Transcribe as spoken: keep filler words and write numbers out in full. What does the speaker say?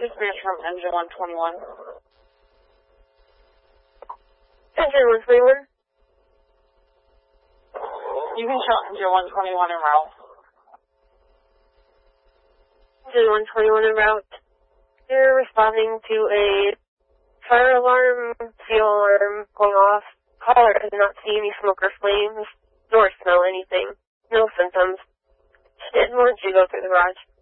Dispatch from Engine one twenty-one. Engine one twenty-one. You can show Engine one twenty-one en route. Engine one twenty-one en route. You're responding to a fire alarm, fuel alarm going off. Caller does not see any smoke or flames, nor smell anything. No symptoms. She didn't want you to go through the garage.